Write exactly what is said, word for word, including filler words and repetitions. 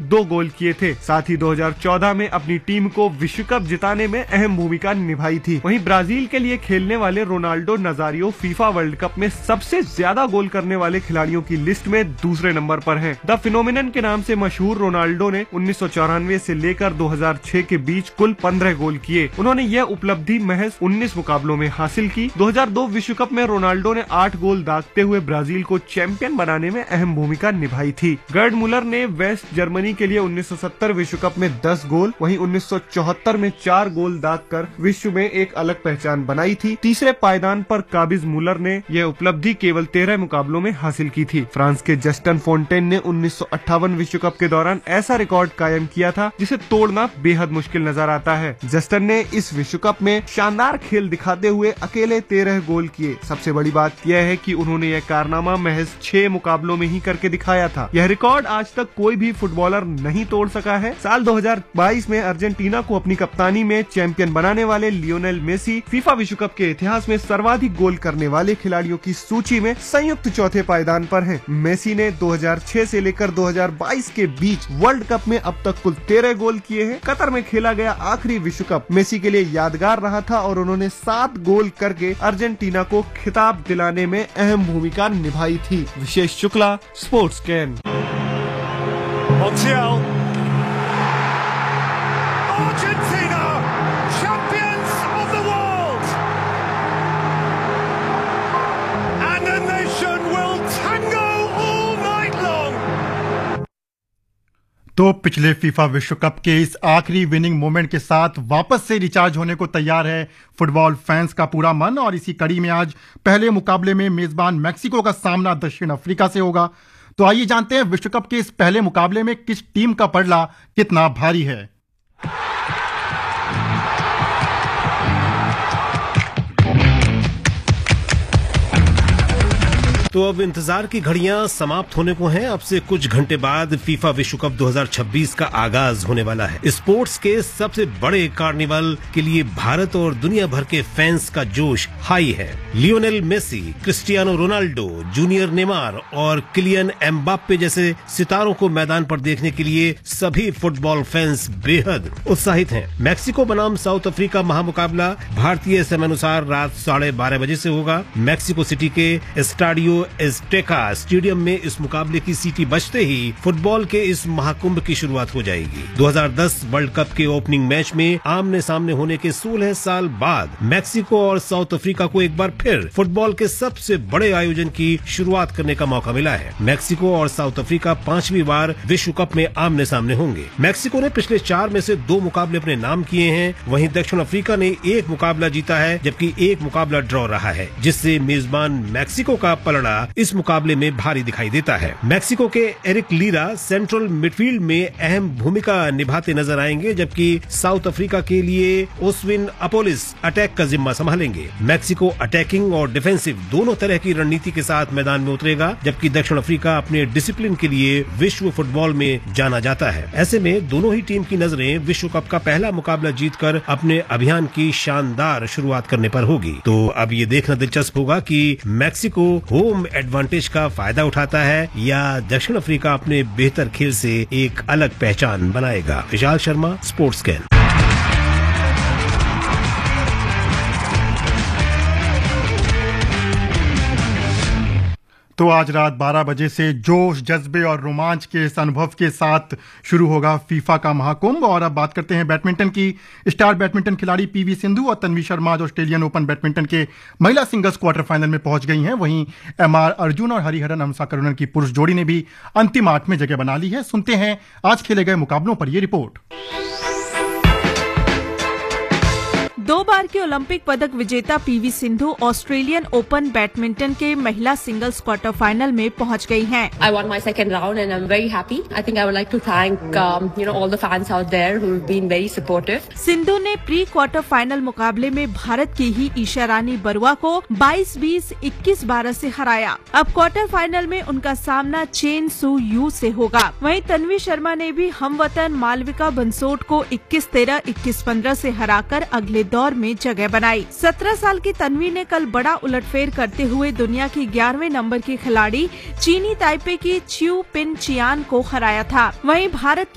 दो गोल किए थे। साथ ही दो हज़ार चौदह में अपनी टीम को विश्व कप जिताने में अहम भूमिका निभाई थी। वहीं ब्राजील के लिए खेलने वाले रोनाल्डो नजारियो फीफा वर्ल्ड कप में सबसे ज्यादा गोल करने वाले खिलाड़ियों की लिस्ट में दूसरे नंबर पर हैं। द फिनोमिनन के नाम से मशहूर रोनाल्डो ने उन्नीस सौ चौरानवे से लेकर दो हज़ार छह के बीच कुल पंद्रह गोल किए। उन्होंने यह उपलब्धि महज उन्नीस मुकाबलों में हासिल की। दो हज़ार दो विश्व कप में रोनाल्डो ने आठ गोल दागते हुए ब्राजील को चैंपियन बनाने में अहम भूमिका निभाई थी। गर्ड मुलर ने वेस्ट जर्मनी के लिए उन्नीस सौ सत्तर विश्व कप में दस गोल, वहीं उन्नीस सौ चौहत्तर में चार गोल दागकर विश्व में एक अलग पहचान बनाई थी। तीसरे पायदान पर काबिज मुलर ने यह उपलब्धि केवल तेरह मुकाबलों में हासिल की थी। फ्रांस के जस्टन फोंटेन ने उन्नीस सौ अट्ठावन विश्व कप के दौरान ऐसा रिकॉर्ड कायम किया था जिसे तोड़ना बेहद मुश्किल नजर आता है। जस्टन ने इस विश्व कप में शानदार खेल दिखाते हुए अकेले तेरह गोल किए। सबसे बड़ी बात यह है कि उन्होंने यह कारनामा महज छह मुकाबलों में ही करके दिखाया था। यह रिकॉर्ड आज तक कोई भी फुटबॉलर नहीं तोड़ सका है। साल दो हज़ार बाईस में अर्जेंटीना को अपनी कप्तानी में चैंपियन बनाने वाले लियोनेल मेसी फीफा विश्व कप के इतिहास में सर्वाधिक गोल करने वाले खिलाड़ियों की सूची में संयुक्त चौथे पायदान पर हैं। मेसी ने दो हज़ार छह से लेकर दो हज़ार बाईस के बीच वर्ल्ड कप में अब तक कुल तेरह गोल किए हैं। कतर में खेला गया आखिरी विश्व कप मेसी के लिए यादगार रहा था और उन्होंने सात गोल करके अर्जेंटीना को खिताब दिलाने में अहम भूमिका निभाई थी। विशेष शुक्ला, स्पोर्ट्स कैन। तो पिछले फीफा विश्व कप के इस आखिरी विनिंग मोमेंट के साथ वापस से रिचार्ज होने को तैयार है फुटबॉल फैंस का पूरा मन। और इसी कड़ी में आज पहले मुकाबले में मेजबान मैक्सिको का सामना दक्षिण अफ्रीका से होगा। तो आइए जानते हैं विश्व कप के इस पहले मुकाबले में किस टीम का पलड़ा कितना भारी है। तो अब इंतजार की घड़ियां समाप्त होने को हैं। अब से कुछ घंटे बाद फीफा विश्व कप दो हज़ार छब्बीस का आगाज होने वाला है। स्पोर्ट्स के सबसे बड़े कार्निवल के लिए भारत और दुनिया भर के फैंस का जोश हाई है। Lionel Messi, Cristiano Ronaldo, junior Neymar और किलियन एम्बाप्पे जैसे सितारों को मैदान पर देखने के लिए सभी फुटबॉल फैंस बेहद उत्साहित हैं। मैक्सिको बनाम साउथ अफ्रीका महामुकाबला भारतीय समयानुसार रात साढ़े बारह बजे से होगा। मैक्सिको सिटी के स्टाडियो एज़टेका स्टेडियम में इस मुकाबले की सीटी बजते ही फुटबॉल के इस महाकुंभ की शुरुआत हो जाएगी। दो हज़ार दस वर्ल्ड कप के ओपनिंग मैच में आमने सामने होने के सोलह साल बाद मैक्सिको और साउथ अफ्रीका को एक बार फिर फुटबॉल के सबसे बड़े आयोजन की शुरुआत करने का मौका मिला है। मैक्सिको और साउथ अफ्रीका पांचवी बार विश्व कप में आमने सामने होंगे। मैक्सिको ने पिछले चार में से दो मुकाबले अपने नाम किए हैं, वहीं दक्षिण अफ्रीका ने एक मुकाबला जीता है जबकि एक मुकाबला ड्रॉ रहा है, जिससे मेजबान मैक्सिको का पलड़ा इस मुकाबले में भारी दिखाई देता है। मैक्सिको के एरिक लीरा सेंट्रल मिडफील्ड में अहम भूमिका निभाते नजर आएंगे, जबकि साउथ अफ्रीका के लिए ओस्विन अपोलिस अटैक का जिम्मा संभालेंगे। मैक्सिको अटैकिंग और डिफेंसिव दोनों तरह की रणनीति के साथ मैदान में उतरेगा, जबकि दक्षिण अफ्रीका अपने डिसिप्लिन के लिए विश्व फुटबॉल में जाना जाता है। ऐसे में दोनों ही टीम की नजरें विश्व कप का पहला मुकाबला जीतकर अपने अभियान की शानदार शुरुआत करने पर होगी। तो अब ये देखना दिलचस्प होगा कि मैक्सिको होम एडवांटेज का फायदा उठाता है या दक्षिण अफ्रीका अपने बेहतर खेल से एक अलग पहचान बनाएगा। Vishal Sharma, sports can. तो आज रात बारह बजे से जोश, जज्बे और रोमांच के इस अनुभव के साथ शुरू होगा फीफा का महाकुंभ। और अब बात करते हैं बैडमिंटन की। स्टार बैडमिंटन खिलाड़ी पीवी सिंधु और तन्वी शर्मा आज ऑस्ट्रेलियन ओपन बैडमिंटन के महिला सिंगल्स क्वार्टर फाइनल में पहुंच गई हैं। वहीं एमआर अर्जुन और हरिहरन अमसाकरुणन की पुरुष जोड़ी ने भी अंतिम आठ में जगह बना ली है। सुनते हैं आज खेले गए मुकाबलों पर ये रिपोर्ट। दो बार की ओलंपिक पदक विजेता PV Sindhu Australian open badminton के महिला सिंगल्स क्वार्टर फाइनल में पहुंच गई हैं। I won my second round and I'm very happy. I think I would like to thank um, you know all the fans out there who've been very supportive. Sindhu ने pre quarter final मुकाबले में भारत की ही ईशा रानी बरुआ को बाईस बीस, इक्कीस बारह से हराया। अब क्वार्टर फाइनल में उनका सामना चेन सू यू से होगा। वहीं तन्वी शर्मा ने भी हमवतन मालविका बंसोड को इक्कीस तेरह, इक्कीस पंद्रह से हराकर अगले दौर में जगह बनाई। सत्रह साल की तन्वी ने कल बड़ा उलटफेर करते हुए दुनिया की ग्यारहवें नंबर की खिलाड़ी चीनी ताइपे की च्यू पिन चियान को हराया था। वहीं भारत